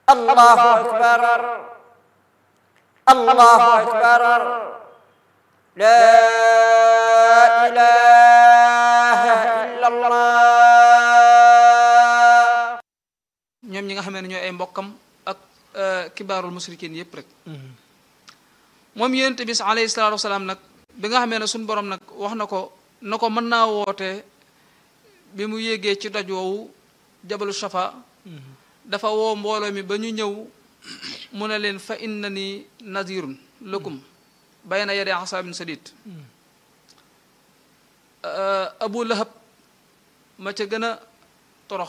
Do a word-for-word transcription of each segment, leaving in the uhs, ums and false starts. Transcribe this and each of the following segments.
الله أكبر الله أكبر لا إله إلا الله. ñoom ñi nga xam ne ñooy ay mbokkam ak kibaarul musrikin yëpp rek. moom yonent bi alayhi salaatu wasalaam nag bi nga xamee ne suñu borom nag wax na ko na ko mën naa woote bi mu yéegee ci doj woowu jabalu shafa dafa woo mbooloo mi ba ñu ñëw mu ne leen fa inna ni nazirun lakum bayna yaday asaabin sadid. abu lahab ma ca gën a torox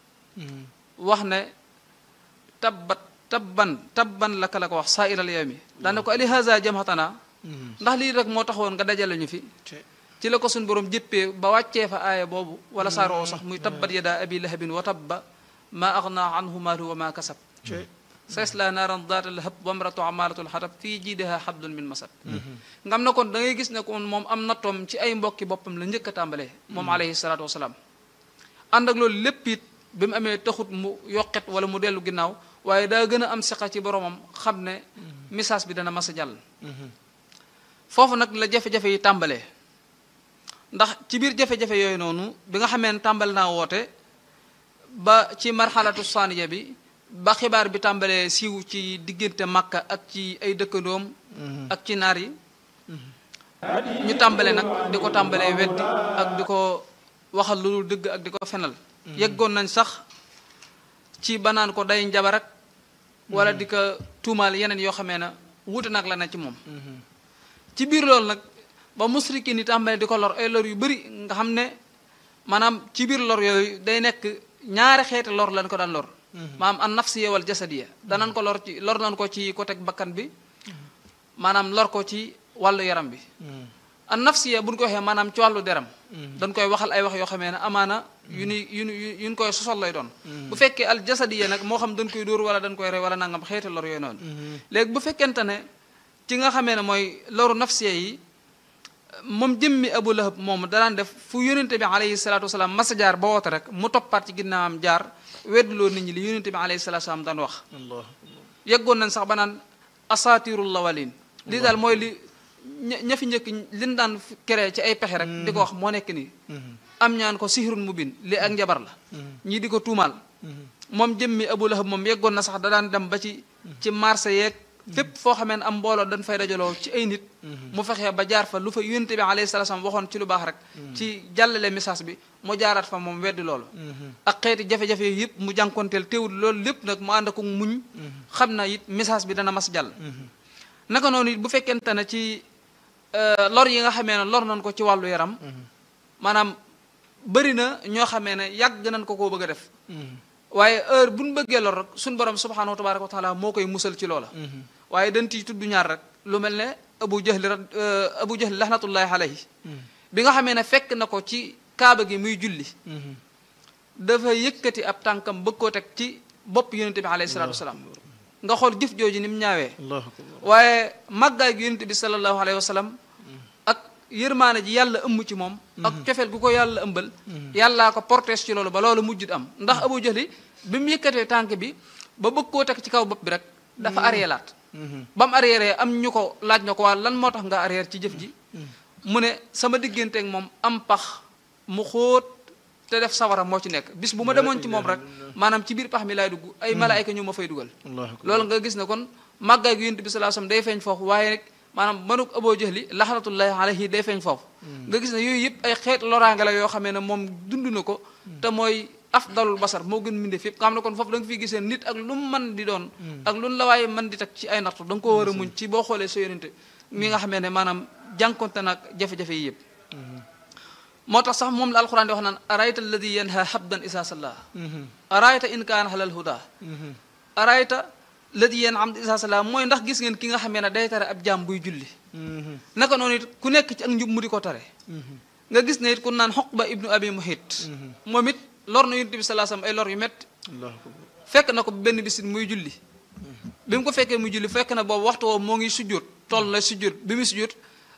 wax ne tabbat tabban tabban la ka la ko wax saa iral yawmi daane ko ali haza jamhatana ndax lii rek moo taxoon nga dajale ñu fi ci la ko suñ borom jëppee ba wàccee fa aaya boobu wala saaroo sax muy tabbat yada abi lahabin wa tabba ma agna anhu maaluhu wa ma kasab sayasla naaran daata lahab wa imratu amalatul hatab fii jiidiha hablun min masad. ngam na kon da ngay gis ne kon moom am nattoom ci ay mbokki boppam la njëkk a tàmbalee moom alayhi salaatu wasalaam. ànd ak loolu lépp it bi mu amee taxut mu yokket wala mu dellu ginnaaw waaye daa gën a am siqa ci boromam xam ne message bi dana mas a jàll. foofu nag la jafe-jafe yi tàmbalee ndax ci biir jafe-jafe yooyu noonu bi nga xamee ne tàmbale naa woote ba ci marxalatu saaniya bi ba xibaar bi tàmbalee siiw ci diggante Makka ak ci ay dëkkandoom ak ci naar yi ñu tàmbale nag di ko tàmbalee weddi ak di ko waxal lu dul dëgg ak di ko fenal yeggoon nañ sax ci banaan ko day njabar ak wala di ko tuumaal yeneen yoo xamee na wuute nag la na ci moom ci biir loolu nag ba musrikin yi tàmbale di ko lor ay lor yu bëri nga xam ne maanaam ci biir lor yooyu day nekk ñaari xeeti lor lañ ko daan lor maanaam an nafsiya wal jasadiya danañ ko lor ci lor nañ ko ci côté bakkan bi maanaam lor ko ci wàllu yaram bi an nafsiya buñ ko waxee maanaam ci wàllu deram dañ koy waxal ay wax yoo xamee ne amaana yu ni yu ni yuñ koy sosol lay doon bu fekkee al jasadiya nag moo xam dañ koy dóor wala dañ koy rey wala nangam xeeti lor yooyu noonu léegi bu fekkente ne ci nga xamee ne mooy loru nafsiya yi moom jëmmi abu lahab moom danaan def fu yónente bi alayhi salaatu wasalaam masa jaar ba woote rek mu toppaat ci ginnaawam jaar wedduloo nit ñi li yónente bi alayhi salaatu wasalaam daan wax yeggoon nañ sax ba naan asatirul lawalin lii daal mooy li ña fi njëkk liñ daan créé ci ay pexe rek di ko wax moo nekk nii am ñaan ko sihirun mubin li ak njabar la ñii di ko tuumaal moom jëmmi abu lahab moom yeggoon na sax da daan dem ba ci ci marché yeeg fépp foo xamee ne am mbooloo dañ fay dajaloo ci ay nit mu fexee ba jaar fa lu fa yónente bi alayhi salaam waxoon ci lu baax rek ci jàllale message bi mu jaaraat fa moom weddi loolu ak xeeti jafe-jafe yi yëpp mu jànkonteel teewul loolu lépp nag mu ànd ak muñ xam na it message bi dana mas jàll naka noonu it bu fekkente ne ci lor yi nga xamee ne lor nañ ko ci wàllu yaram maanaam bëri na ñoo xamee ne yàgg nañ ko koo bëgg a def waaye heure bu ñu bëggee lor rek suñu borom subhanahu wa tabaraka wa taala moo koy musal ci loola waaye dañ ciy tudd ñaar rek lu mel ne abu jahli abu jahli lahnatullahi alayhi bi nga xamee ne fekk na ko ci kaaba gi muy julli dafa yëkkati ab tànkam bëgg koo teg ci bopp yonente bi alayhi salatu wasalaam nga xool jëf jooju ni mu ñaawee waaye màggaay gi yonente bi sallallahu alayhi wa sallam ak yërmaane ji yàlla ëmb ci moom ak cofeel gu ko yàlla ëmbal yàllaa ko portees ci loolu ba loolu mujjut am ndax abu jahli bi mu yëkkatee tànk bi ba bëgg koo teg ci kaw bopp bi rek dafa arrière laat ba mu arrière am ñu ko laaj na ko waa lan moo tax nga arrière ci jëf ji mu ne sama digganteeg moom am pax mu xóot te def sawara moo ci nekk bis bu ma demoon ci moom rek maanaam ci biir pax mi laay dugg ay malaayka ñu ma fay dugal loolu nga gis ne kon màggaay gi yonent bi sallallahu alayhi wasallam day feeñ foofu waaye rek maanaam manuk Abu Jahli laxnatullahi alayhi day feeñ foofu nga gis ne yooyu yëpp ay xeet loraange la yoo xamee ne moom dund na ko te mooy afdalul basar moo gën mbindeef yëpp nga xam ne kon foofu da nga fiy gisee nit ak lu mu mën di doon ak lu la waaye mën di teg ci ay nattu da nga ko war a muñ ci boo xoolee sa yonente mi nga xamee ne maanaam jànkonte nag jafe-jafe yi yëpp moo tax sax moom la alquran di wax naan arayta alladi yanha habdan isa salla arayta in kaana halal huda arayta alladi yanha habdan isa salla mooy ndax gis ngeen ki nga xamee ne day tare ab jaam buy julli naka noonu it ku nekk ci ak njub mu di ko tare nga gis ne it ku naan Uqba ibnu abi Muhit moom it lor na yonent bi sallallahu alayhi wasallam ay lor yu métti fekk na ko benn bisit muy julli bi mu ko fekkee muy julli fekk na boobu waxtu woo moo ngi sujjóot toll na sujjóot bi muy sujjóot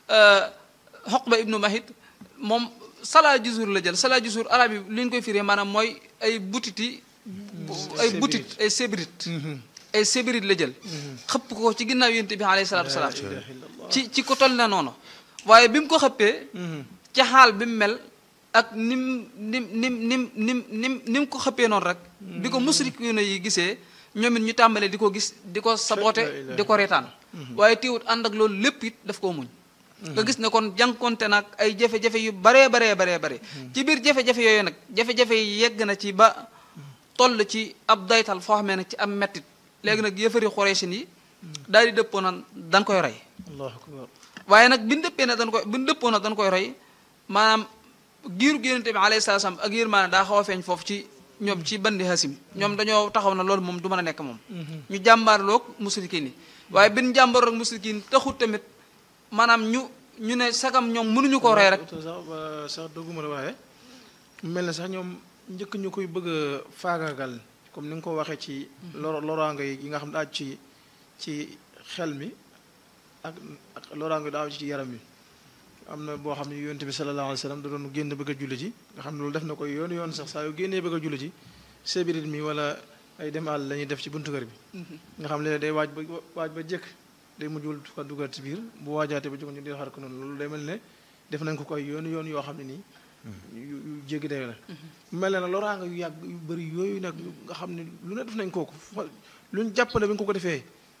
Uqba ibnu Muhit moom salaa jusur la jël salaa jusur arab yi li ñu koy firee maanaam mooy ay butiti ay butit ay sébrit ay sébrit la jël xëpp ko ci ginnaaw yonent bi alayhi salaatu wasalaam ci ci ko toll na noonu waaye bi mu ko xëppee ci xaal bi mu mel ak nim nim nim nim nim nim ni mu ko xëppee noonu rek bi ko musrikuuna yi gisee ñoom it ñu tàmbalee di ko gis di ko saboote di ko reetaan waaye teewut ànd ak loolu lépp it daf koo muñ nga gis ne kon jànkonte nag ay jafe-jafe yu baree baree baree bare ci biir jafe-jafe yooyu nag jafe-jafe yi yegg na ci ba toll ci ab daytal foo xamee ne ci am mettit léegi nag yëfari Xuraysin yi daal di dëppoo na dañ koy rey Allahu akbar waaye nag bi ñu dëppee na dañ koy bi ñu dëppoo na dañ koy rey maanaam giiru Yonent bi alayhi salaam ak yërmaane daa xaw a feeñ foofu ci ñoom ci bandi Hasim ñoom dañoo taxaw na loolu moom du mën a nekk moom ñu jàmbaarloog musrikiin yi waaye bin jàmbaarloog musrikiin taxut tamit maanaam ñu ñu ne sagam ñoom mënuñu koo rey rek sax sax dogguma la waxee mel na sax ñoom njëkk ñu koy bëgg a faagaagal comme ni nga ko waxee ci loro loraango yi nga xam ne aju ci ci xel mi ak ak loraango yi daa aju ci yaram mi am na boo xam ne yonent bi sallallahu alayhi wa sallam da doon génn bëgg a julli ji nga xam ne loolu def na koy yoon yoon sax saa yu génnee bëgg a julli ji sébirit mi wala ay dem àll la ñuy def ci buntu kër bi nga xam ne day waaj ba waaj ba jëkk day mujjul ko dugal ci biir bu waajaatee ba jóg ñu di xar ko noonu loolu day mel ne def nañ ko koy yoon yoon yoo xam ne nii yu yu jéggi day la mel ne na loraanga yu yàgg yu bëri yooyu nag nga xam ne lu ne def nañ kooku lu ñu jàpp ne bi nga ko ko defee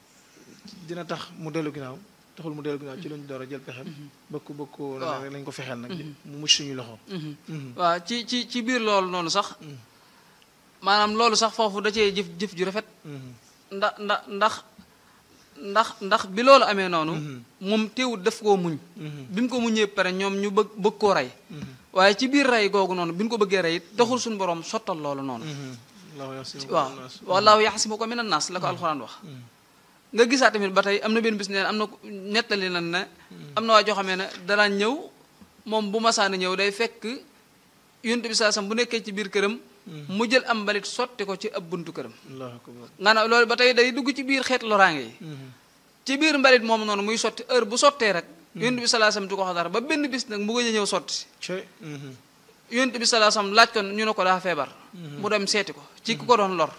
dina tax mu dellu ginnaaw taxul mu dellu ginnaaw ci lañu door a jël pexem bëkk bëkk rek lañ ko fexeel nag mu mucc suñu loxo waaw ci ci ci biir loolu noonu sax maanaam loolu sax foofu da cee jëf jëf ju rafet ndax ndax ndax ndax ndax bi loolu amee noonu moom teewut daf koo muñ bi mu ko muñee pare ñoom ñu bëgg bëgg koo rey waaye ci biir rey googu noonu bi ñu ko bëggee rey it taxul suñu borom sottal loolu noonu waaw wallaahu yaxsimuka mina naas la ko alxuraan wax nga gisaat tamit ba tey am na benn bis neen am na nettali lan ne am na waa joo xamee ne danaa ñëw moom bu masaana ñëw day fekk yonent bi saa sam bu nekkee ci biir këram mu jël am mbalit sotti ko ci ab buntu këram nga ne loolu ba tey day dugg ci biir xeet loraange yi ci biir mbalit moom noonu muy sotti heure bu sottee rek yonent bi salaa sam du ko wax dara ba benn bis nag mu gëj a ñëw sotti yonent bi salaa sam laaj ko ñu ne ko daa feebar mu dem seeti ko ci ku ko doon lor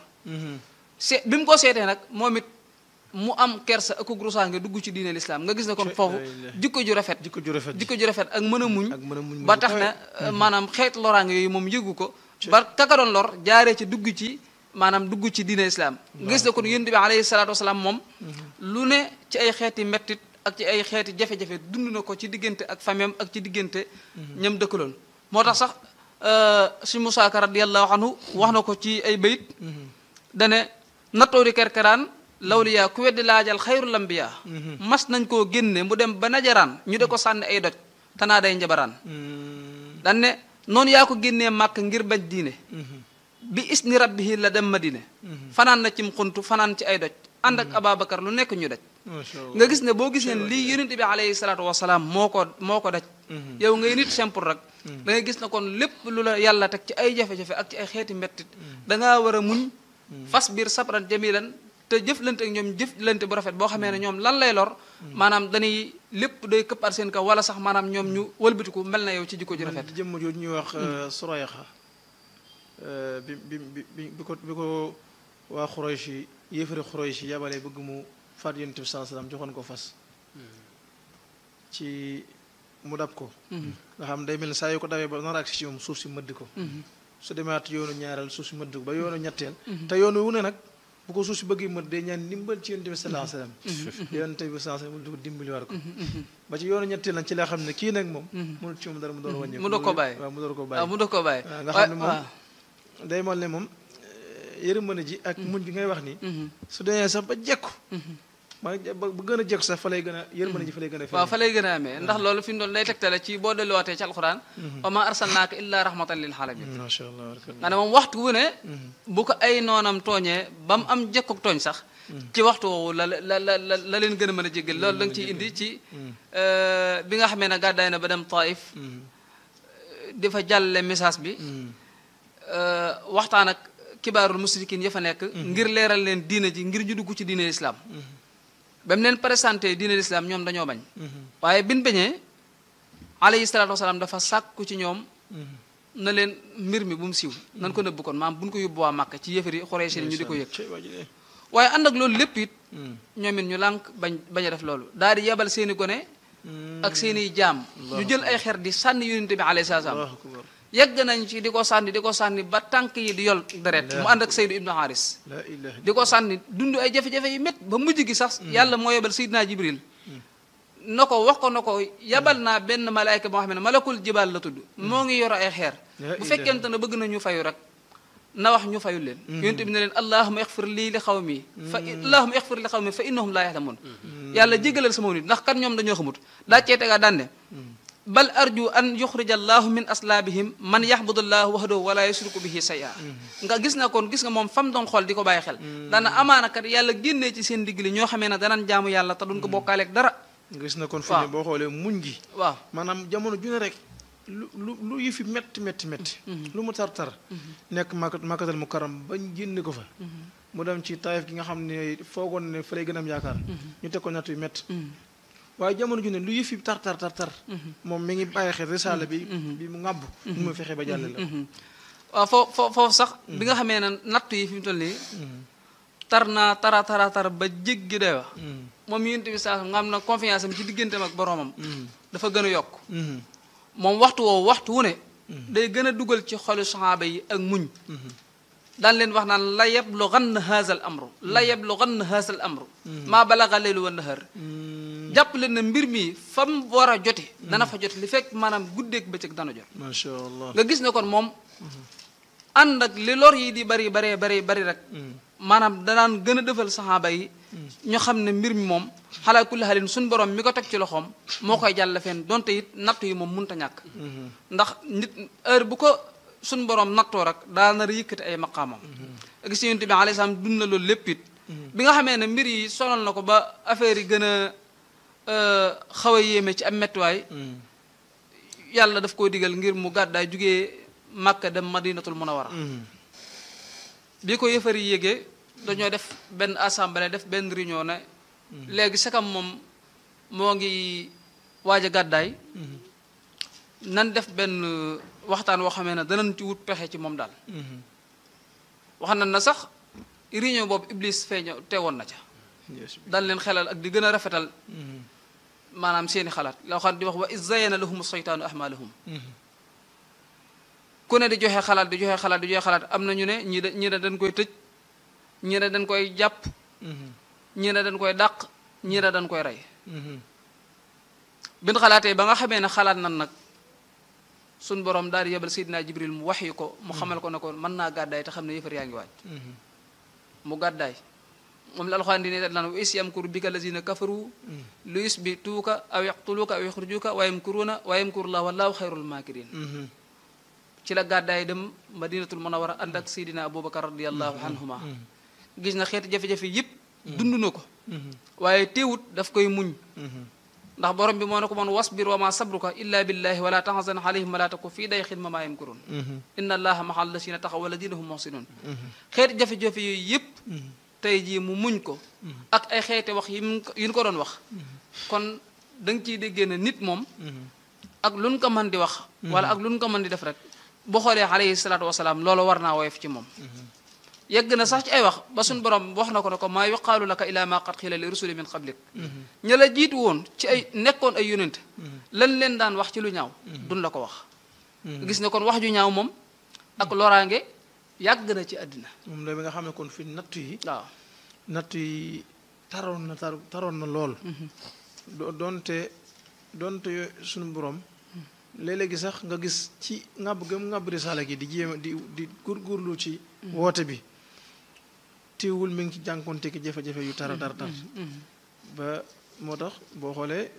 se bi mu ko seetee nag moom it mu am kersa ak rusaange dugg ci diine lislaam nga gis ne kon foofu jikko ju rafet jikko ju rafet jikko ju rafet ak mën a muñ ak mën a muñ ba tax na maanaam xeet loraange yooyu moom yëgu ko ba kaka doon lor jaaree ci dugg ci maanaam dugg ci diine islam nga gis ne kon yonent bi alayhi salaatu wasalaam moom lu ne ci ay xeeti mettit ak ci ay xeeti jafe-jafe dund na ko ci diggante ak famem ak ci diggante ñam dëkkaloon moo tax sax si Musaa Ka radiyallahu anhu wax na ko ci ay bayit dane nattoori kerkeraan lawliyaa ku weddi laajal xayrul ambiyaa mas nañ koo génne mu dem ba najaraan ñu de ko sànni ay doj tanaa day njabaraan dan ne noonu yaa ko génnee màkk ngir bañ diine bi isni rabbihi la dem madine fanaan na cim xuntu fanaan ci ay doj ànd ak Ababacar lu nekk ñu daj nga gis ne boo gisee lii yonent bi alayhi salaatu wasalaam moo ko moo ko daj yow ngay nit simple rek da ngay gis ne kon lépp lu la yàlla teg ci ay jafe-jafe ak ci ay xeeti mettit dangaa war a muñ fas biir sabran jamilan te jëflante ak ñoom jëflante bu rafet boo xamee ne ñoom lan lay lor maanaam dañuy lépp day këppaat seen kaw wala sax maanaam ñoom ñu wëlbatiku mel na yow ci jikko ji rafet jëmm jooju ñuy wax Surayxa bi bi bi bi ko bi ko waa Xuraysh yi yéefari Xuraysh yi yabalee bëgg mu faat Yonent bi sallallahu alayhi wasallam joxoon ko fas ci mu dab ko nga xam day mel ne saa yu ko dawee ba nar ak si moom suuf si mëdd ko su demaat yoonu ñaareel suuf si mëdd ko ba yoonu ñetteel te yoonu wu ne nag bu ko suuf si bëggee mët day ñaan ndimbal ci yonent bi sallallahu alayhi wasallam yonent bi sallallahu alayhi wasallam du ko dimbali war ko ba ci yoonu ñetteel nag ci laa xam ne kii nag moom mënul ci moom dara mu door wàññi mu doog ko bàyyi waaw mu door ko bàyyi mu doog ko bàyyi nga xam ne moom day mel ne moom yërmande ji ak muñ gi ngay wax ni su demee sax ba jekku ba ba gën a jekku sax fa lay gën a yërmande ji fa lay gën a waaw fa lay gën a amee ndax loolu fi mu doon lay tegtale ci boo delluwaatee ci alxuraan wa ma arsalnaaka illa rahmatan lil alamin masha Allah nga ne moom waxtu wu ne bu ko ay noonam tooñee ba mu am jekkuk tooñ sax ci waxtu woowu la la la la leen gën a mën a jéggal loolu da nga ciy indi ci bi nga xamee ne gàddaay na ba dem Taif di fa jàlle message bi waxtaan ak kibaarul musrikin ya fa nekk ngir leeral leen diine ji ngir ñu dugg ci diine lislaam ba mu leen présenté diine lislaam ñoom dañoo bañ waaye bin bañee alayhi salaatu wasalaam dafa sàkku ci ñoom na leen mbir mi bu mu siiw nan ko nëbb kon maam bu ñu ko yóbbu waa Màkka ci yëfari Xuraysh ñu di ko yëg waaye ànd ak loolu lépp it ñoom it ñu lànk bañ bañ a def loolu daal di yebal seeni gone ak seeni jaam ñu jël ay xeer di sànni yonent bi alayhi salaam yegg nañ ci di ko sànni di ko sànni ba tànk yi di yol deret mu ànd ak Saydu ibnu Haris di ko sànni dund ay jafe-jafe yu métt ba mujj gi sax yàlla moo yebal Seydina Jibril na ko wax ko na ko yabal naa benn malaayka boo xam ne malakul jibaal la tudd moo ngi yor ay xeer bu fekkente ne bëgg na ñu fayu rek na wax ñu fayul leen yonent bi ne leen allahuma ixfir lii li xaw mi fa allahuma ixfir li xaw mi fa innahum laa yaxlamuun yàlla jégalal sama nit ndax kan ñoom dañoo xamut daa cee tegaa daan ne bal arju an yuxrija allahu min aslaabihim man yaxbudullahu wahdahu wala yusriku bihi say'a nga gis na kon gis nga moom fam doon xool di ko bàyyi xel daana amaana kat yàlla génnee ci seen digg li ñoo xamee ne danañ jaamu yàlla te duñ ko bokkaaleeg dara gis na kon fi ne boo xoolee muñ gi waaw maanaam jamono ju ne rek lu lu lu yëfi métti métti métti lu mu tar tar nekk makkat makkatal mu karam bañ génne ko fa mu dem ci Taayif gi nga xam ne foogoon ne fa lay gën a am yaakaar ñu teg ko natt yu métti waaye jamono ju ne lu yëfi tar tar tar tar moom mi ngi bàyyi xel risaala bi bi mu ŋàbb nu mu fexe ba jàlle la waaw foo foo foofu sax bi nga xamee ne natt yi fi mu toll nii tar naa tara tara tar ba jéggi day wax moom yonent bi saa nga xam na confiance am ci digganteem ak boroomam dafa gën a yokk moom waxtu woowu waxtu wu ne day gën a dugal ci xolu saxaaba yi ak muñ daan leen wax naan la yablughanna haazal amru la yablughanna haazal amru maa balagha laylu wa nahar jàpp leen na mbir mi fa mu war a jote dana fa jote li fekk maanaam guddeeg bëccëg dana jot masha Allah nga gis ne kon moom ànd ak li lor yi di bari bari bari bari rek maanaam danaan gën a defal saxaaba yi ñu xam ne mbir mi moom xalaa kulli xaalin suñ borom mi ko teg ci loxoom moo koy jàll fenn donte it nattu yi moom mënut a ñàkk ndax nit heure bu ko suñ borom nattoo rek daa nar a yëkkati ay maqaamam gis yonent bi alayhi salaam dund na loolu lépp it bi nga xamee ne mbir yi sonal na ko ba affaire yi gën a xaw a yéeme ci am mettiwaay yàlla daf koo digal ngir mu gàddaay jugee Makka dem Madinatul Munawwara bi ko yëfar yi yégee dañoo def benn assemblée def benn réunion ne léegi sakam moom moo ngi waaj a gàddaay nan def benn waxtaan woo xamee ne danañ ci wut pexe ci moom daal wax na na sax réunion boobu Iblis feeño teewoon na ca dal leen xelal ak di gën a rafetal maanaam seeni xalaat loo xam di wax wa iz zayyana lahum seytaanu ahmaalahum ku ne di joxe xalaat di joxe xalaat di joxe xalaat am na ñu ne ñii da ñii ne dañ koy tëj ñii ne dañ koy jàpp ñii ne dañ koy dàq ñii ne dañ koy rey bin xalaatee ba nga xamee ne xalaat nan nag suñ borom daal di yebal Seydina Jibril mu wax yi ko mu xamal ko ne ko mën naa gàddaay te xam ne yëfar yaa ngi waaj mu gàddaay moom la alxuraan di ne naan wa is yamkuru bika lazina kafaru lu yusbituuka aw yaqtuluuka aw yuxrijuuka wa yamkuruuna wa yamkuru llaahu wallaahu xayrul maakirin ci la gàddaay dem Madinatul Munawwara ànd ak Seydina Abubakar radiyallahu anhuma gis na xeeti jafe-jafe yëpp dund na ko waaye teewut daf koy muñ ndax borom bi moo ne ko moon wasbir wa ma sabruka illa billahi wala tahzan alayhim wala taku fii dayqin mimmaa yamkurun inna allaha ma'a allazina taqaw walladina hum muhsinun xeeti jafe-jafe yooyu yëpp tey jii mu muñ ko ak ay xeete wax yi yu ñu ko doon wax kon da nga ciy déggee ne nit moom ak lu ñu ko mën di wax wala ak lu ñu ko mën di def rek boo xoolee alayhi salaatu wasalaam loolu war naa woyof ci moom yegg na sax ci ay wax ba suñ borom wax na ko ne ko maa yuqaalu laka ila ma qad xiila li rusuli min qablik ña la jiitu woon ci ay nekkoon ay yonent lan leen daan wax ci lu ñaaw duñ la ko wax gis ne kon wax ju ñaaw moom ak loraange yàgg na ci àddina moom la bi nga xam ne kon fi nattu yi waaw nattu yi taroon na tar taroon na lool doonte doonte suñu borom léeg-léegi sax nga gis ci ngàbb gëm ngàbb risaala gi di jéem di di góorgóorlu ci woote bi teewul mi ngi ci jànkonte ki jafe-jafe yu tara tar tar ba moo tax boo xoolee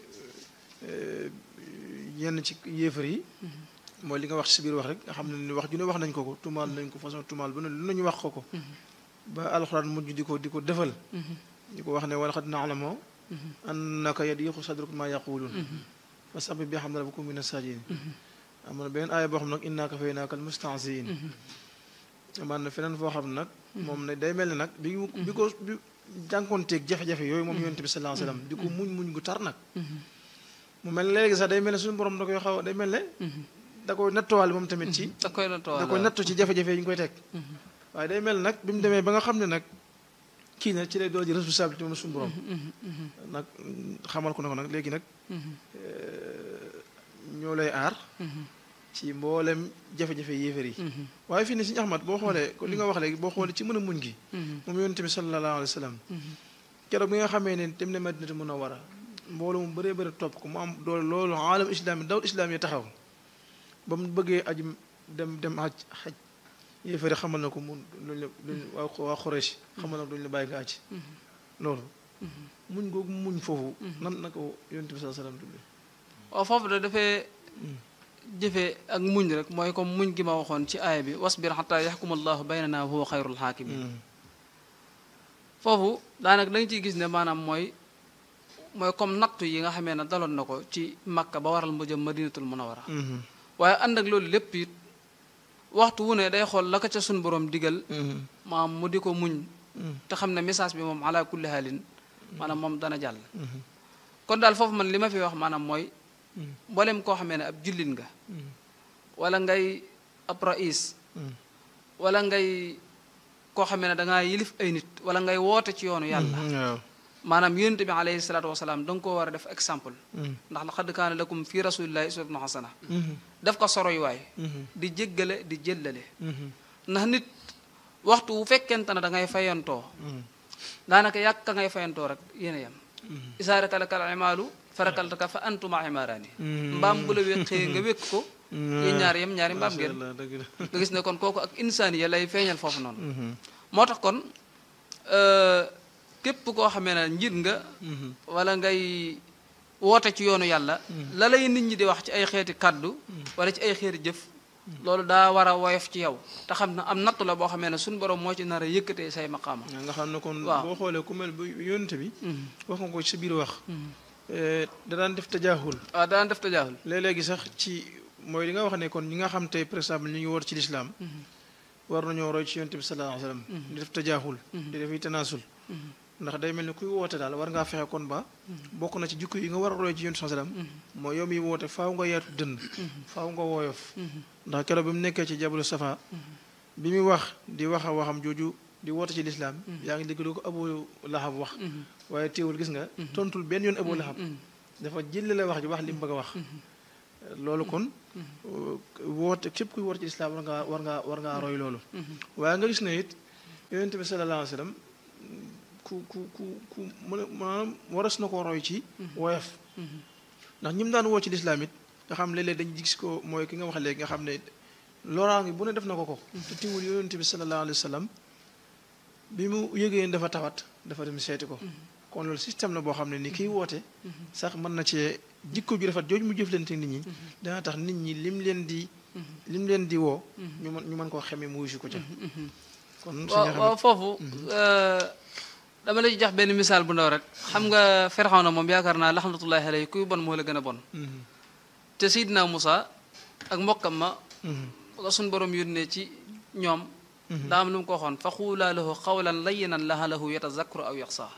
yenn ci yéefar yi mooy li nga wax si biir wax rek nga xam ne ni wax ju ne wax nañ ko ko tumaal nañ ko façon tumaal bu ne lu nañu wax ko ko ba alxuraan mujj di ko di ko defal di ko wax ne wala xad na'lamu annaka yadiqu sadruka ma yaqulun fasabbih bihamdi rabbika wa kun mina saajidin am na beneen aaya boo xam nag innaa kafaynaaka al-mustahzi'in amaan na feneen foo xam nag moom ne day mel ne nag bi bi ko bi jànkoonteeg jafe-jafe yooyu moom yonent bi sallallahu alayhi wasallam di ko muñ muñ gu tar nag mu mel ne léegi sax day mel ne suñu borom da koy xaw day mel ne da koy nattuwaale moom tamit ci da koy nattuwaale da koy nattu ci jafe-jafe yi ñu koy teg waaye day mel nag bi mu demee ba nga xam ne nag kii na ci lay doon ji responsabilité moom suñu borom nag xamal ko ne ko nag léegi nag ñoo lay aar ci mboolem jafe-jafe yéefar yi waaye fii ne si Ahmad boo xoolee li nga wax léegi boo xoolee ci mën a muñ gi moom yonent bi sallallahu alayhi wa sallam keroog bi nga xamee ne dem na Madinatu Munawwara mbooloo mu bëree bëri topp ko mu am doole loolu aalam islaam yi dawul islaam yi taxaw ba mu bëggee aji dem dem xaj xaj yéefari xamal na ko mun luñ la luñ waa waa Xuraysh xamal na ko duñ la bàyyi nga aj loolu muñ googu muñ foofu nan na ko yonent bi sallallahu alayhi wa sallam tudde waaw foofu da dafay jëfee ak muñ rek mooy comme muñ gi ma waxoon ci aaya bi wasbir xataa yaxkuma allahu baynana wa huwa xayrul xaakimin foofu daanaka da nga ciy gis ne maanaam mooy mooy comme nattu yi nga xamee ne daloon na ko ci Makka ba waral mu jëm Madinatul Munawwara waaye ànd ak loolu lépp it waxtu wu ne day xool la ko ca suñ borom digal maam mu di ko muñ te xam ne message bi moom ala kulli haalin maanaam moom dana jàll kon daal foofu man li ma fi wax maanaam mooy mboolem koo xamee ne ab jullit nga wala ngay ab rais wala ngay koo xamee ne dangaa yilif ay nit wala ngay woote ci yoonu yàlla maanaam yonent bi alayhi salaatu wasalaam da nga koo war a def exemple ndax laqad kaana lakum fi rasulillahi uswatun hasana def ko soroywaay di jéggale di jëllale ndax nit waxtu wu fekkente ne da ngay fayantoo daanaka yàgg ka ngay fayantoo rek yéen a yem isaaraka laka al imaalu farakaltaka fa antuma imaaraani mbaam bu la wéqee nga wékk ko yéen ñaar yem ñaari mbaam ngeen nga gis ne kon kooku ak insaani ya lay feeñal foofu noonu moo tax kon képp koo xamee ne njiit nga wala ngay woote ci yoonu yàlla la lay nit ñi di wax ci ay xeeti kàddu wala ci ay xeeti jëf loolu daa war a woyof ci yow te xam na am nattu la boo xamee ne suñu borom moo ci nar a yëkkatee say maqaama nga xam ne kon boo xoolee ku mel bu yonent bi wax nga ko ci sa biir wax da daan def tajaahul waaw da daan def tajaahul léeg-léegi sax ci mooy li nga wax ne kon ñi nga xam tey par exemple ñu ngi war ci lislaam war nañoo roy ci yonent bi sallallahu alayhi wa sallam di def tajaahul di def tanaasul ndax day mel ni kuy woote daal war ngaa fexe kon ba bokk na ci jikko yi nga war a roy ci yonent sallallahu alayhi wa sallam mooy yow miy woote faaw nga yaatu dënn faaw nga wooyof ndax keroog bi mu nekkee ci jabalu safa bi muy wax di wax a waxam jooju di woote ci lislaam yaa ngi dégg lu ko Abu Lahab wax waaye teewul gis nga tontul benn yoon Abu Lahab dafa jëlle la wax ji wax li mu bëgg a wax loolu kon woote képp kuy woote ci lislaam war ngaa war ngaa war ngaa roy loolu waaye nga gis ne it yonent bi sallallahu alayhi wa sallam ku ku ku ku mën a maanaam waras na ko roy ci woyof ndax ñi mu daan woo ci lislaam it nga xam léeg-léeg dañ gis ko mooy ki nga wax léegi nga xam ne loraange bu ne def na ko ko te tiwul yonent bi sallallahu alayhi wa sallam bi mu yëgee dafa tawat dafa dem seeti ko kon loolu système la boo xam ne ni kiy woote sax mën na cee jikko ju rafet jooju mu jëflante nit ñi dana tax nit ñi lim leen di lim leen di woo ñu mën ñu mën koo xamee mu wuyu ko ca kon waaw foofu dama lay jox benn misaal bu ndaw rek xam nga Firawna moom yaakaar naa laxnatullahi alayhi kuy bon moo la gën a bon te Seydina Musa ak mbokkam ma la suñ borom yónnee ci ñoom daa am lu mu ko waxoon fa xuulaa lahu qawlan layyinan la'allahu yatazakkaru aw yaxsaa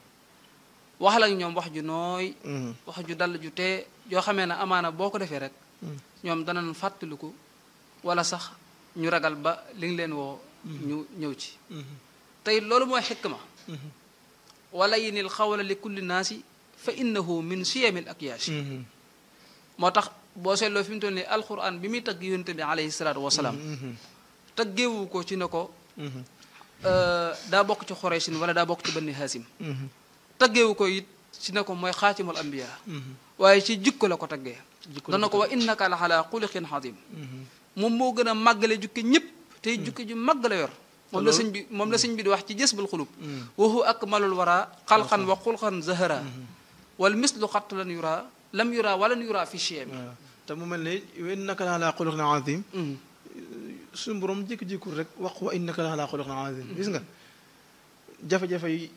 waxal ak ñoom wax ju nooy wax ju dal ju tee yoo xamee ne amaana boo ko defee rek ñoom danañ fàttaliku wala sax ñu ragal ba li nga leen woo ñu ñëw ci tey loolu mooy xikma wala yinil xawla li kulli naasi fa innahu min siyamil akyaasi moo tax boo seetloo fi mu toll nii alquran bi muy tagg yonent bi alayhi salaatu wasalaam taggeewu ko ci ne ko daa bokk ci xoreysin wala daa bokk ci banni haasim taggeewu ko it ci ne ko mooy xaatimul ambiya waaye ci jikko la ko taggee dana ko wa innaka la ala xuliqin xadim moom moo gën a màggale jukki ñëpp tey jukki ju màgg la yor moom la sëñ bi moom la sëñ bi di wax ci jësbul xulub waxu akmalul wara xalqan wa xulqan zahara wal mislu xatt lan yura lam yura walan yura fi chiem te mu mel ne wa innaka la ala xuluqin azim suñu borom jékki-jékkul rek wax wa innaka la ala xuluqin azim gis nga jafe-jafe yi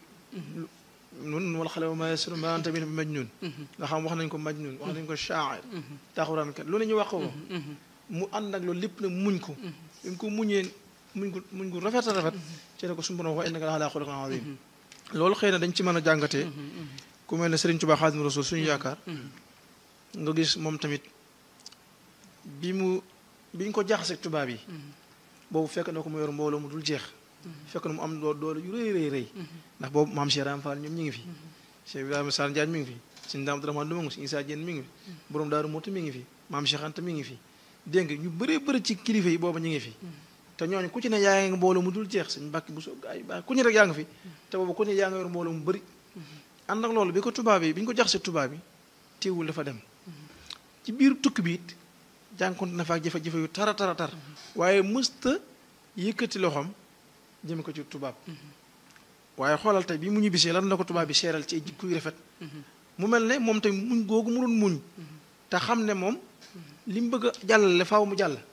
nun wala xale ma yasru ma anta bi majnun nga xam wax nañ ko majnun wax nañ ko shaa'ir taxuraan kat lu ne ñu wax ko mu ànd ak loolu lépp nag muñ ko bi mu ko muñee muñ ko muñ ko rafet a rafet ci la ko suñu borom wax innaka la ala xuluqin azim loolu xëy na dañ ci mën a jàngatee ku mel ne Sëriñ Tuubaa Xaadimu Rasuul suñu yaakaar nga gis moom tamit bi mu bi ñu ko jaxase tubaab yi boobu fekk na ko mu yor mbooloo mu dul jeex fekk na mu am doo doole yu rëy rëy rëy ndax boobu maam Cheikh Ibrahima Fall ñoom ñi ngi fi Cheikh Ibrahima Sall Ndiagne mi ngi fi Sëñ Daam Abdourahmane Lu ma ngi si Issa Diène mi ngi fi borom Daaru Muxti mi ngi fi maam Cheikh Anta mi ngi fi dégg nga ñu bëree bëri ci kilifa yi booba ñu ngi fi te ñooñu ku ci ne yaa ngi mbooloo mu dul jeex Sëñ Mbàkke bu soo gaa yi baax ku ñu rek yaa ngi fi te boobu ku ne yaa nga yor mbooloo mu bëri ànd ak loolu bi ko tubaab yi bi ñu ko jaxase tubaab yi teewul dafa dem ci biir tukki bi it jànkonte na fa ak jafe-jafe yu tara tara tar waaye mësta yëkkati loxoom jëme ko ci tubaab waaye xoolal tey bi mu ñibbisee lan la ko tubaab bi seeral ci ay jikko yu rafet mu mel ne moom tey muñ googu mu doon muñ te xam ne moom li mu bëgg a jàllale faaw mu jàll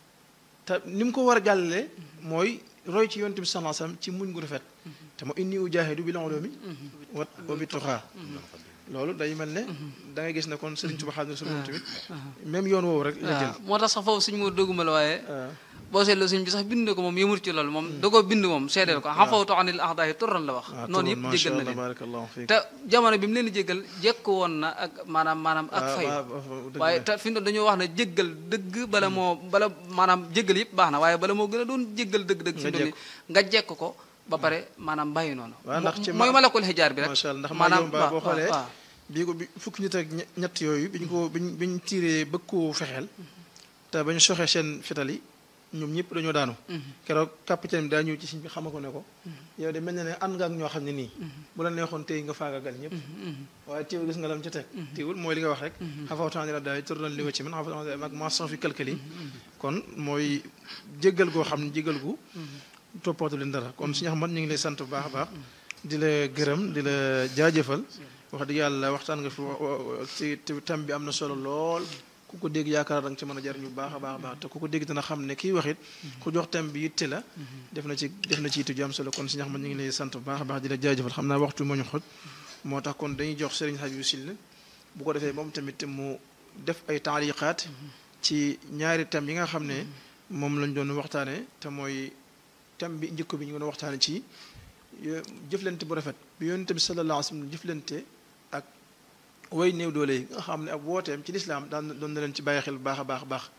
te ni mu ko war a jàllale mooy roy ci yonent bi sallallahu alayhi wasallam ci muñ gu rafet te moo inni ujaahidu bil ulumi wa bit tuqaa loolu day mel ne da ngay gis ne kon Sëriñ Tuubaa Xaadimu Rasuul tamit même yoon woowu rek la jël moo tax sax foofu suñu moo dëgguma la waaye boo seetloo suñ bi sax bind ko moom yëmul ci loolu moom da ko bind moom seedeel ko xam fawtu anil ahdahi turran la wax noonu yëpp jéggal na leen te jamono bi mu leen di jéggal jekk woon na ak maanaam maanaam ak fay waaye te fi mu dañoo wax ne jéggal dëgg bala moo bala maanaam jéggal yëpp baax na waaye bala moo gën a doon jéggal dëgg-dëgg fi mu nga jekk ko ba pare maanaam bàyyi noonu mooy malakul xijaar bi rek maanaam boo xoolee bii ko bi fukki nit ak ñett yooyu biñ ko biñ biñ tiiree bëgg koo fexeel te bañ soxee seen fital yi ñoom ñëpp dañoo daanu keroog capitaine bi daa ñëw ci siñ bi xama ko ne ko yow de mel na ne ànd nga ak ñoo xam ne nii bu la neexoon tey nga faagagal ñëpp waaye teewul gis nga lam ci teg teewul mooy li nga wax rek xafawtaani la daay tërlan li wa ci man xafawtaani ak mention fi calcul yi kon mooy jéggal goo xam ne jéggal gu toppootu leen dara kon suñu xamat ñu ngi lay sant bu baax a baax di la gërëm di la jaajëfal wax dëgg yàlla waxtaan nga fi ci tam bi am na solo lool ku ko dégg yaakaar da nga ci mën a jariñu bu baax a baax a baax te ku ko dégg dana xam ne kii wax it ku jox tam bi yitte la def na ci def na ci yitte ju am solo kon suñu xamat ñu ngi lay sant bu baax a baax di la jaajëfal xam naa waxtu moo ñu xoj moo tax kon dañuy jox Serigne Habibou Sylla bu ko defee moom tamit mu def ay taaliqaat ci ñaari tam yi nga xam ne moom lañ doon waxtaane te mooy tam bi njëkk bi ñu doon waxtaane ci jëflante bu rafet bi yonent bi sallallahu alayhi wa sallam jëflante ak way néew doole yi nga xam ne ab wooteem ci lislaam daan doon na leen ci bàyyi xel bu baax a baax a baax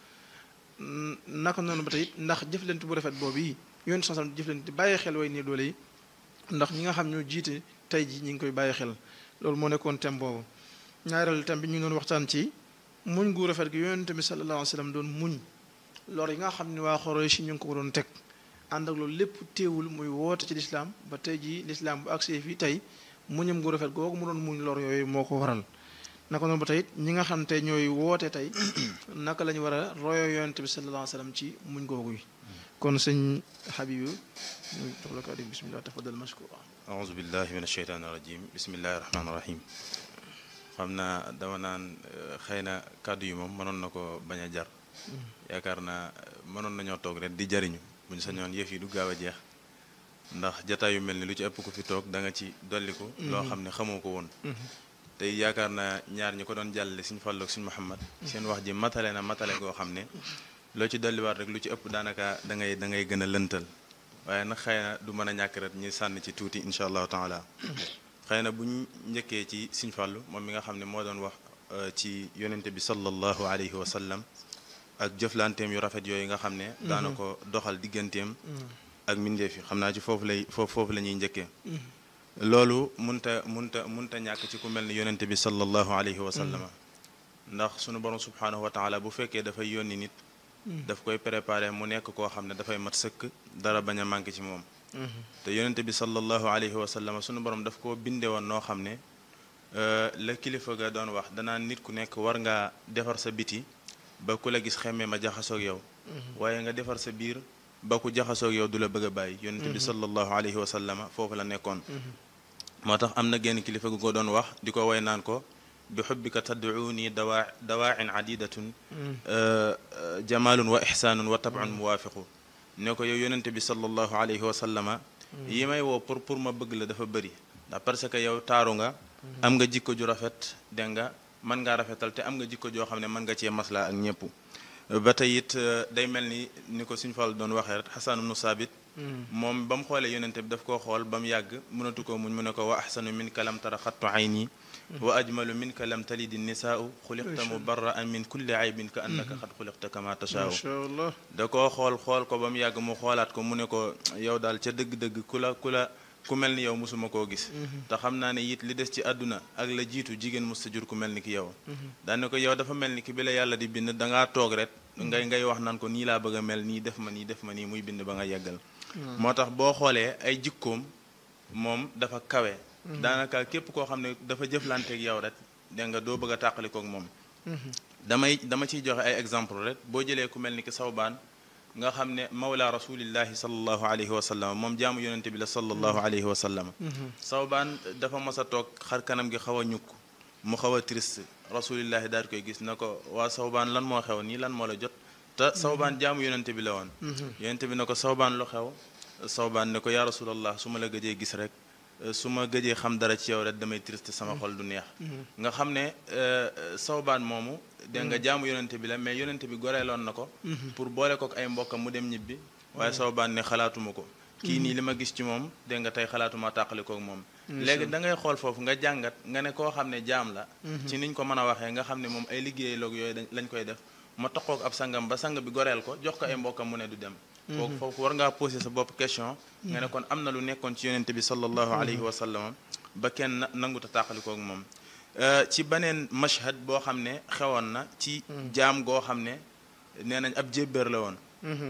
naka noonu ba tey ndax jëflante bu rafet boobu yi yonent sallallahu alayhi wa sallam jëflante bàyyi xel way néew doole yi ndax ñi nga xam ñoo jiite tey ji ñi ngi koy bàyyi xel loolu moo nekkoon thème boobu ñaareel thème bi ñu doon waxtaan ci muñ gu rafet gi yonent bi sallallahu alayhi wa sallam doon muñ lor yi nga xam ne waa Quraysh ñu ngi ko doon teg ànd ak loolu lépp teewul muy woote ci lislaam ba tey jii lislaam bu agsee fii tey muñam gu rafet googu mu doon muñ lor yooyu moo ko waral naka noonu ba tey ñi nga xam tey ñooy woote tey naka la ñu war a royo yonent bi sallallahu alayhi wa sallam ci muñ googu yi kon sëñ Habibou ñu jox la kàddu bismillah tafadal mashkura aouzu billahi min asheytaani rajim bismillahi rahmaani rahim xam naa dama naan xëy na kàddu yi moom mënoon na ko bañ a jar yaakaar naa mënoon nañoo toog rek di jariñu bu ñu sañoon yëf yi du gaaw a jeex ndax jataay yu mel ni lu ci ëpp ku fi toog da nga ci dolliku loo xam ne xamoo ko woon tey yaakaar naa ñaar ñi ko doon jàllale suñ Fallu ak suñ Muhammad seen wax ji matale na matale goo xam ne loo ci dolliwaat rek lu ci ëpp daanaka da ngay da ngay gën a lëntal waaye nag xëy na du mën a ñàkk rek ñu sànni ci tuuti incha allahu taala xëy na buñ njëkkee ci suñ Fallu moom mi nga xam ne moo doon wax ci yonente bi sallallahu alayhi wa sallam ak jëflanteem yu rafet yooyu nga xam ne daana ko doxal digganteem ak mbindeef yi xam naa ci foofu lay foofu foofu la ñuy njëkkee loolu munta munta munta ñàkk ci ku mel ni yonente bi sallallahu alayhi wa sallama ndax sunu borom subhaanahu wa taala bu fekkee dafay yónni nit daf koy préparé mu nekk koo xam ne dafay mat sëkk dara bañ a manqué ci moom te yonente bi sallallahu alayhi wa sallama sunu borom daf koo binde woon noo xam ne la kilifa ga doon wax danaa nit ku nekk war ngaa defar sa biti ba ku la gis xemmee ma jaxasoog yow waaye nga defar sa biir ba ku jaxasoog yow du la bëgg a bàyyi yonente bi sallallahu alayhi wa sallama foofu la nekkoon moo tax am na genn kilifa gu ko doon wax di ko way naan ko bi xubbika tad'uuni dawaa dawaa'in adidatun jamalun wa ihsaanun wa tab'un muwaafiqu ne ko yow yonente bi sallallahu alayhi wa sallama yi may woo pour pour ma bëgg la dafa bëri ndax parce que yow taaru nga am nga jikko ju rafet dégg nga mën ngaa rafetal te am nga jikko joo xam ne mën nga cee maslaa ak ñëpp ba tey it day mel ni ni ko suñu Fall doon waxee rek Xasan ibnu Saabit moom ba mu xoolee yonente bi daf koo xool ba mu yàgg mënatu ko muñ mu ne ko wa ahsanu minka lam tara xattu ayni wa ajmalu minka lam talidi nisaau xuliqta mubarraan min kulli aybin ka annaka xad xuliqta kama tashaau da koo xool xool ko ba mu yàgg mu xoolaat ko mu ne ko yow daal ca dëgg-dëgg ku la ku la ku mel ni yow mosuma koo gis te xam naa ne it li des ci àdduna ak la jiitu jigéen mos ta jur ku mel ni ki yow daane ko yow dafa mel ni ki bi la yàlla di bind dangaa toog rek ngay ngay wax naan ko nii laa bëgg a mel nii def ma nii def ma nii muy bind ba nga yeggal moo tax boo xoolee ay jikkoom moom dafa kawe daanaka képp koo xam ne dafa jëflanteeg yow rek dégg nga doo bëgg a tàqalikoog moom damay dama ciy joxe ay exemple rek boo jëlee ku mel ni ki Sawbaan nga xam ne mawla rasulillahi sallallahu alayhi wa sallam moom jaamu yonente bi la sallallahu alayhi wa sallam Sawbaan dafa mos a toog xar kanam gi xaw a ñukk mu xaw a triste rasulillahi daal koy gis na ko waa Sawbaan lan moo xew nii lan moo la jot te Sawbaan jaamu yonente bi la woon yonente bi ne ko Sawbaan lu xew Sawbaan ne ko yaa rasulallah su ma la gëjee gis rek su ma gëjee xam dara ci yow rek damay triste sama xol du neex nga xam ne Sawbaan moomu dégg nga jaamu yonente bi la mais yonente bi goreeloon na ko pour boole kook ay mbokkam mu dem ñibbi waaye Sawbaan ne xalaatuma ko kii nii li ma gis ci moom dégg nga tey xalaatuma tàqali kook moom léegi da ngay xool foofu nga jàngat nga ne koo xam ne jaam la ci niñ ko mën a waxee nga xam ne moom ay liggéey loog yooyu lañ koy def ma toqoog ab sangam ba sang bi goreel ko jox ko ay mbokkam mu ne du dem kooku foofu war ngaa posé sa bopp question nga ne kon am na lu nekkoon ci yonente bi sallallahu alayhi wa sallam ba kenn nanguta tàqalikoog moom ci beneen mashhad boo xam ne xewoon na ci jaam goo xam ne nee nañ ab jébbéer la woon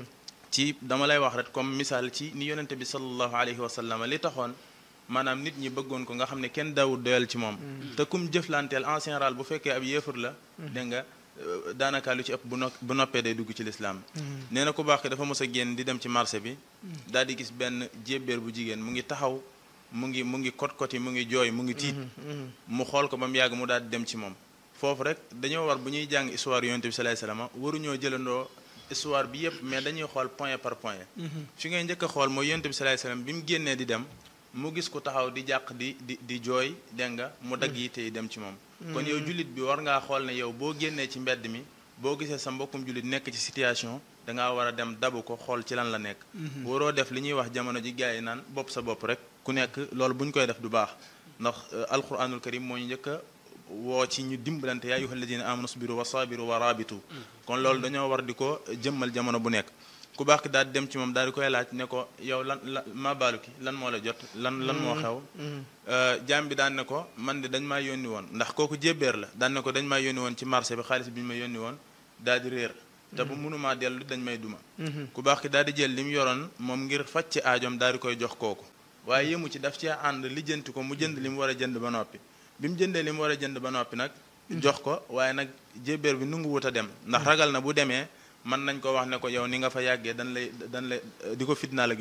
ci dama lay wax rek comme misaal ci ni yonente bi sallallahu alayhi wa sallam li taxoon maanaam nit ñi bëggoon ko nga xam ne kenn daawul doyal ci moom te kum jëflanteel en général bu fekkee ab yéefar la dégg nga daanaka lu ci ëpp bu no bu noppee day dugg ci lislaam nee na ku baax ki dafa mos a génn di dem ci marché bi daal di gis benn jébbéer bu jigéen mu ngi taxaw mu ngi mu ngi kot kot yi mu ngi jooy mu ngi tiit mu xool ko ba mu yàgg mu daal di dem ci moom foofu rek dañoo war bu ñuy jàng histoire yonent bi sallallahu alayhi wasallam waruñoo jëlandoo histoire bi yëpp mais dañuy xool point par point fi ngay njëkk a xool mooy yonent bi sallallahu alayhi wasallam bi mu génnee di dem mu gis ko taxaw di jàq di di di jooy dégg nga mu dagg yi tey dem ci moom kon yow jullit bi war ngaa xool ne yow boo génnee ci mbedd mi boo gisee sa mbokkum jullit nekk ci situation dangaa war a dem dabu ko xool ci lan la nekk waroo def li ñuy wax jamono ji gars yi naan bopp sa bopp rek ku nekk loolu bu ñu koy def du baax ndax alquranul karim moo ñu njëkk a woo ci ñu dimbalante yaa ayyuhal ladina amanu sabiru wa sabiru wa rabitu kon loolu dañoo war di ko jëmmal jamono bu nekk ku baax ki daal di dem ci moom daal di koy laaj ne ko yow lan la ma baalu ki lan moo la jot lan lan moo xew jaam bi daan ne ko man de dañ maa yónni woon ndax kooku jébbéer la daan ne ko dañ maa yónni woon ci marché bi xaalis bi ñu ma yónni woon daal di réer te bu mënumaa dellu dañ may duma ku baax ki daal di jël li mu yoroon moom ngir faj ci aajoom daal di koy jox kooku waaye yëmu ci daf cee ànd lijjanti ko mu jënd li mu war a jënd ba noppi bi mu jëndee li mu war a jënd ba noppi nag jox ko waaye nag jébbéer bi nungu wut a dem ndax ragal na bu demee mën nañ ko wax ne ko yow ni nga fa yàggee dañ lay dañ lay di ko fitnaal ak